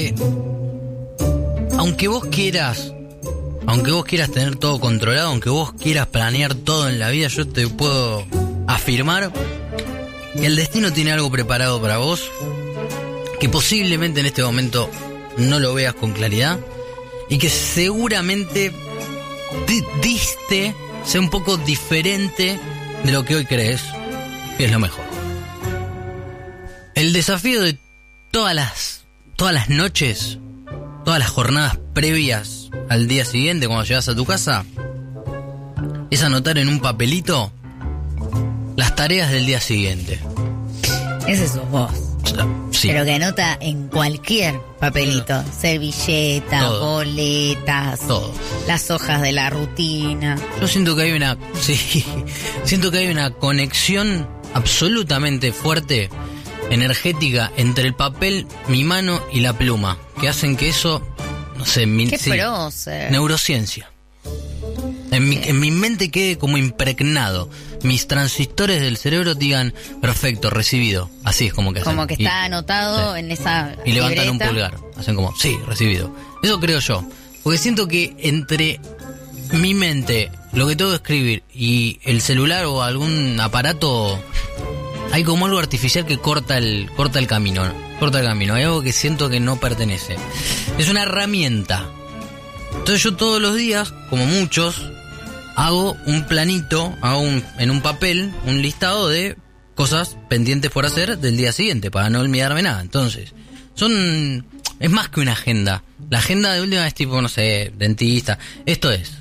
Aunque vos quieras tener todo controlado, aunque vos quieras planear todo en la vida, yo te puedo afirmar que el destino tiene algo preparado para vos, que posiblemente en este momento no lo veas con claridad y que seguramente diste sea un poco diferente de lo que hoy crees que es lo mejor. El desafío de todas las noches, todas las jornadas previas al día siguiente cuando llegas a tu casa, es anotar en un papelito las tareas del día siguiente. Ese sos vos. Sí. Pero que anota en cualquier papelito. Servilletas, Todo. boletas, Todo. las hojas de la rutina. Yo siento que hay una conexión absolutamente fuerte, energética, entre el papel, mi mano y la pluma, que hacen que eso, no sé, Qué prócer. neurociencia. En mi mente quede como impregnado. Mis transistores del cerebro digan, perfecto, recibido. Así es como que hacen. Como que está anotado en esa Y levantan un libreta. pulgar. Hacen como, sí, recibido. Eso creo yo. Porque siento que entre mi mente, lo que tengo que escribir, y el celular o algún aparato, hay como algo artificial que corta el camino. Corta el camino. Hay algo que siento que no pertenece. Es una herramienta. Entonces yo todos los días, como muchos, hago un planito, en un papel, un listado de cosas pendientes por hacer del día siguiente, para no olvidarme nada. Entonces, es más que una agenda. La agenda de última es tipo, no sé, dentista. Esto es,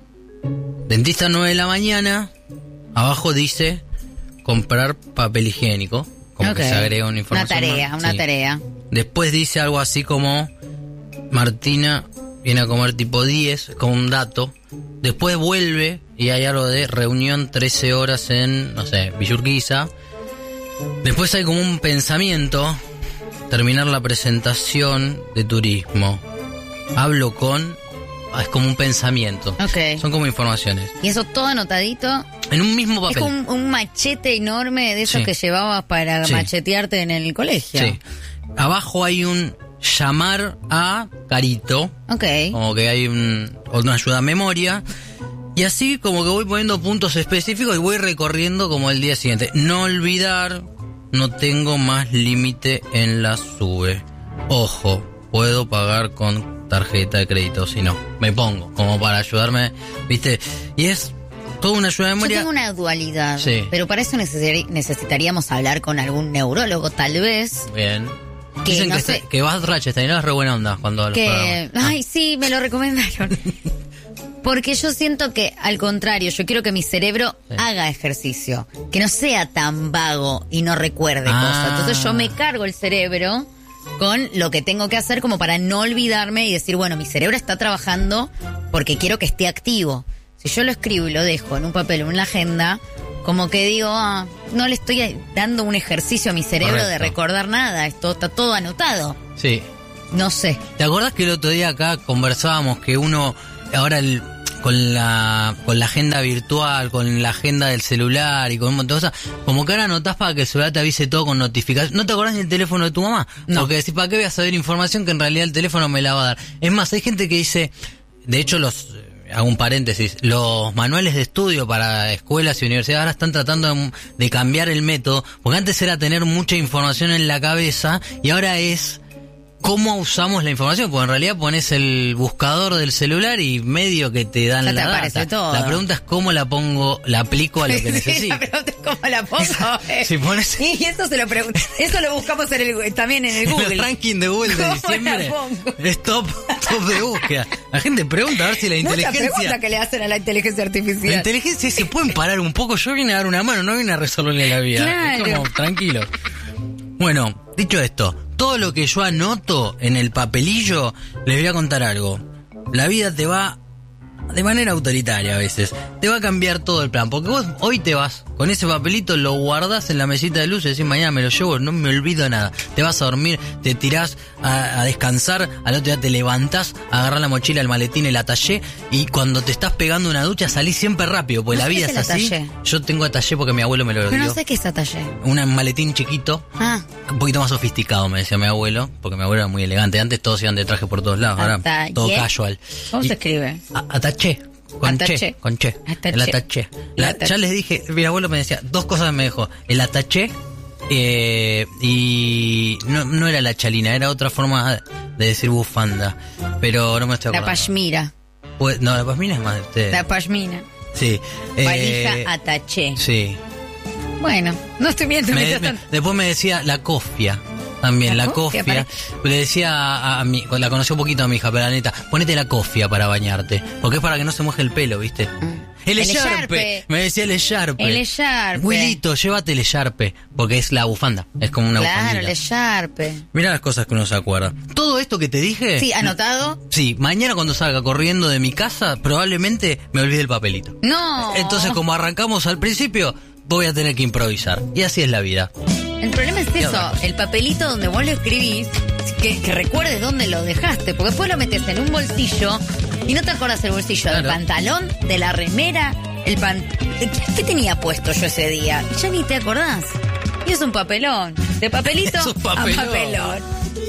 dentista 9 de la mañana, abajo dice comprar papel higiénico, como que se agrega una información. Una tarea. Después dice algo así como, Martina viene a comer tipo 10, como un dato. Después vuelve y hay algo de reunión 13 horas en, no sé, Villurquiza. Después hay como un pensamiento, terminar la presentación de turismo. Hablo con... es como un pensamiento. Ok. Son como informaciones. Y eso todo anotadito. En un mismo papel. Es como un machete enorme de esos Sí. que llevabas para Sí. machetearte en el colegio. Sí. Abajo hay un llamar a Carito. Ok. Como que hay una ayuda a memoria. Y así como que voy poniendo puntos específicos y voy recorriendo como el día siguiente. No olvidar, no tengo más límite en la SUBE. Ojo, puedo pagar con tarjeta de crédito, si no, me pongo como para ayudarme, ¿viste? Y es toda una ayuda de Yo memoria. tengo una dualidad, Sí. pero para eso necesitaríamos hablar con algún neurólogo, tal vez. Bien. Que Dicen no que, sé- que vas Rachestein, es re buena onda cuando los Que, programas. ay, sí, me lo recomendaron. Porque yo siento que, al contrario, yo quiero que mi cerebro Sí. haga ejercicio, que no sea tan vago y no recuerde cosas. Entonces yo me cargo el cerebro con lo que tengo que hacer como para no olvidarme y decir, bueno, mi cerebro está trabajando porque quiero que esté activo. Si yo lo escribo y lo dejo en un papel o en la agenda, como que digo, no le estoy dando un ejercicio a mi cerebro de Correcto. recordar nada, esto está todo anotado. Sí. No sé. ¿Te acordás que el otro día acá conversábamos que uno, ahora con la agenda virtual, con la agenda del celular y con un montón de cosas, como que ahora anotás para que el celular te avise todo con notificaciones? ¿No te acordás del teléfono de tu mamá? No. Porque decís, ¿para qué voy a saber información que en realidad el teléfono me la va a dar? Es más, hay gente que dice, de hecho hago un paréntesis, los manuales de estudio para escuelas y universidades ahora están tratando de cambiar el método, porque antes era tener mucha información en la cabeza y ahora es cómo usamos la información, porque en realidad pones el buscador del celular y medio que te dan Ya te la aparece data. todo. La pregunta es cómo la aplico a lo que Sí, necesito. la pregunta es cómo la pongo. Si pones Y eso eso lo buscamos también en el el Google. ranking de Google de ¿Cómo diciembre, la pongo? es top de búsqueda. La gente pregunta a ver si la Mucha inteligencia... pregunta que le hacen a la inteligencia La artificial. inteligencia se pueden parar un poco. Yo vine a dar una mano, no vine a resolverle la vida. Claro. Es como, tranquilo. Bueno, dicho esto, todo lo que yo anoto en el papelillo, les voy a contar algo. La vida te va de manera autoritaria a veces, te va a cambiar todo el plan. Porque vos hoy te vas, con ese papelito lo guardás en la mesita de luz y decís, mañana me lo llevo, no me olvido nada. Te vas a dormir, te tirás a descansar, al otro día te levantás, agarrás la mochila, el maletín, el attaché, y cuando te estás pegando una ducha salís siempre rápido, porque No la sé vida qué es es el así. attaché. Yo tengo attaché porque mi abuelo me lo Pero dio. no sé qué es attaché. Un maletín chiquito, un poquito más sofisticado, me decía mi abuelo, porque mi abuelo era muy elegante. Antes todos iban de traje por todos lados, ahora Attaché. todo casual. ¿Cómo Y- se escribe? Ataché. Con Ataché. che, con che. Ataché. El ataché. El ataché. Ya les dije, mi abuelo me decía, dos cosas me dejó. El ataché y no era la chalina, era otra forma de decir bufanda. Pero no me estoy La acordando. pashmira. Pues, no, la pashmina es más de ustedes. La pashmina. Sí. Valija attachée. Sí. Bueno, no estoy viendo mientras tanto. Después me decía la cofia. También, ¿La la cofia? cofia. Le decía a mi, la conocí un poquito a mi hija, pero la neta, ponete la cofia para bañarte. Porque es para que no se moje el pelo, ¿viste? El El echarpe. echarpe. Me decía el echarpe. El echarpe. Wilito, llévate el echarpe. Porque es la bufanda. Es como una Claro, bufandita. el echarpe. Mirá las cosas que uno se acuerda. Todo esto que te dije. Sí, anotado. Sí, mañana cuando salga corriendo de mi casa, probablemente me olvide el papelito. No. Entonces, como arrancamos al principio, voy a tener que improvisar. Y así es la vida. El problema es Y eso, ahora. el papelito donde vos lo escribís, que recuerdes dónde lo dejaste, porque después lo metes en un bolsillo y no te acordás el bolsillo del Claro. pantalón, de la remera, ¿Qué tenía puesto yo ese día? Ya ni te acordás. Y es un papelón, de papelito Es un papelón. a papelón.